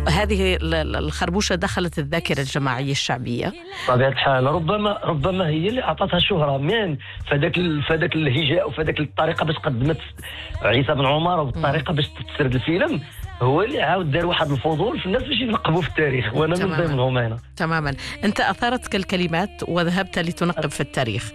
هذه الخربوشة دخلت الذاكرة الجماعية الشعبية. بطبيعة الحال ربما هي اللي أعطتها شهرة، من فداك الهجاء وفداك الطريقة باش قدمت عيسى بن عمر وبالطريقة باش تسرد الفيلم، هو اللي عاود دار واحد الفضول في الناس باش ينقبوا في التاريخ، وانا من ضمنهم هنا. تماما. انت اثارتك الكلمات وذهبت لتنقب في التاريخ.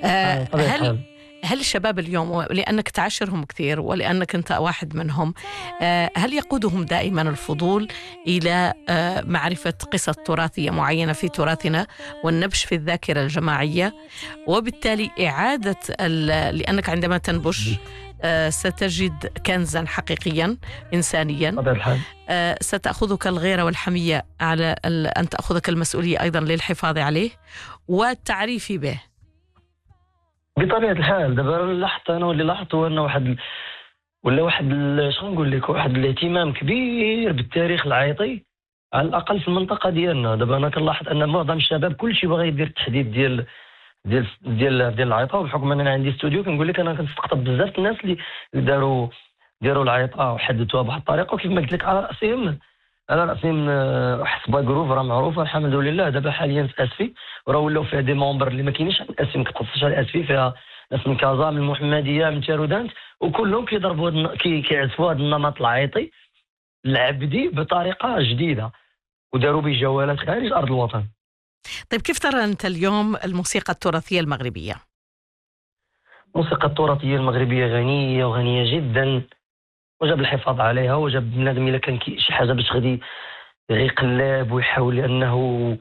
هل الشباب اليوم، لأنك تعاشرهم كثير ولأنك أنت واحد منهم، هل يقودهم دائما الفضول إلى معرفة قصص تراثية معينة في تراثنا والنبش في الذاكرة الجماعية، وبالتالي إعادة لأنك عندما تنبش ستجد كنزا حقيقيا إنسانيا، ستأخذك الغيرة والحمية على أن تأخذك المسؤولية أيضا للحفاظ عليه والتعريف به. بطبيعة الحال دابا لاحظت أنا، واللي لاحظته أنه واحد شنو نقول لك، واحد الاهتمام كبير بالتاريخ العيطي على الأقل في المنطقة ديالنا. دابا أنا كنلاحظ أن معظم الشباب كلشي باغي يدير التحديد ديال العيطة، وبحكم أن أنا عندي استوديو كنقول لك أنا كنستقطب بزاف الناس اللي داروا العيطة وحدثوها بواحد الطريقة، وكيف ما قلت لك على رأسهم حسبة جروف راه معروفة الحمد لله. دابا حاليا في أسفي وراه ولاو فيها دي ممبر اللي ما كاينينش عند أسفي، ما كتخصش على أسفي، فيها ناس من كازا، من المحمدية، من تارودانت، وكلهم كيضربوا كيعزفوا هذا النمط العيطي العبدي بطريقة جديدة، وداروا به جولات خارج أرض الوطن. طيب كيف ترى أنت اليوم الموسيقى التراثية المغربية؟ الموسيقى التراثية المغربية غنية جدا، وجب الحفاظ عليها، وجب بنادم إلا كان شي حاجة باش غادي يقلب ويحاول أنه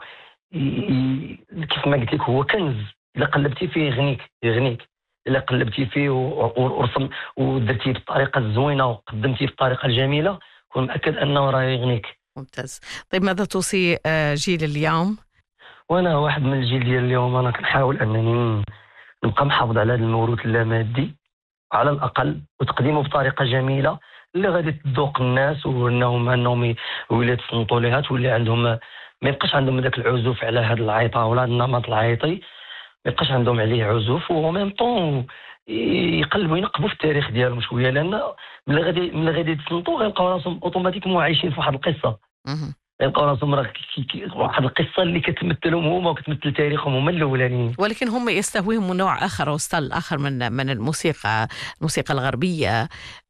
كيف ما قلت لك هو كنز، إلا قلبتي فيه يغنيك، إلا قلبتي فيه ورسم ودرتيه بالطريقة الزوينة وقدمتيه بالطريقة الجميلة، كون مأكد أنه راه يغنيك. ممتاز. طيب ماذا توصي جيل اليوم؟ وأنا واحد من الجيل ديال اليوم، أنا كنحاول أنني نبقى محافظ على هذا الموروث اللامادي على الأقل، وتقديمه بطريقة جميلة اللي غادي تذوق الناس، وانهم ولات يصنتوا ليها، تولي عندهم ما يبقاش عندهم ذاك العزوف على هذا العيطه ولا هذا النمط العيطي، ما يبقاش عندهم عليه عزوف، وميم طون يقلبوا ينقبوا في التاريخ ديالهم شويه، لان ملي غادي يتصنتوا غيلقاو راسهم اوتوماتيكمون عايشين في واحد القصه، يلقاو راسهم واحد القصه اللي كتمثلهم هما وكتمثل تاريخهم هما الاولانيين. ولكن هم يستهويهم نوع اخر او ستايل اخر من الموسيقى الغربيه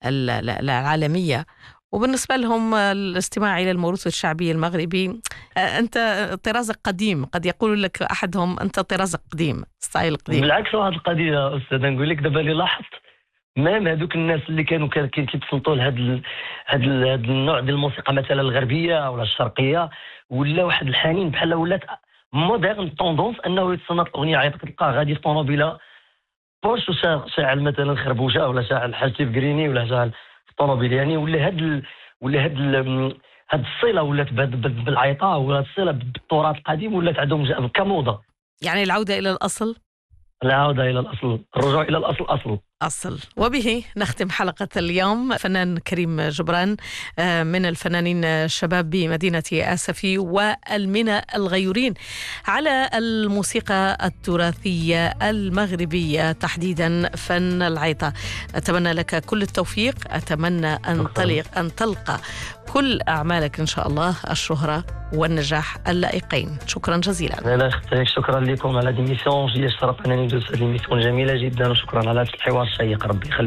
العالميه، وبالنسبه لهم الاستماع الى الموروث الشعبي المغربي، انت طرازك قديم، قد يقول لك احدهم انت طرازك قديم، ستايل قديم. بالعكس واحد القضيه استاذ، نقول لك دابا اللي لاحظت مام هذوك الناس اللي كانوا كيتصنتوا لهذا النوع ديال الموسيقى مثلا الغربيه ولا الشرقيه، ولا واحد الحنين بحال ولات مودرن توندونس انه يتصنت الاغنيه عيط، كتلقاه غادي في طوموبيله بورش وشاعل مثلا خربوشه ولا شاعل حاجتي في كريني ولا شاعل في الطوموبيل، يعني ولا هاد الصله ولات بالعيطه، ولا الصله بالتراث القديم ولات عندهم كموضه. يعني العوده الى الاصل، العودة إلى الأصل، الرجوع إلى الأصل أصل. وبه نختم حلقة اليوم. فنان كريم جبران من الفنانين الشباب بمدينة آسفي والمنى الغيورين على الموسيقى التراثية المغربية تحديدا فن العيطة. أتمنى لك كل التوفيق، أتمنى أن تلقى كل أعمالك إن شاء الله الشهرة والنجاح اللائقين. شكرا جزيلا. لا أختي، شكرا لكم على ديميسيون، جي الشرف أنني ندوز هذه الميسيون جميلة جدا، وشكرا على هذا الحوار الشيق. ربي يخليك.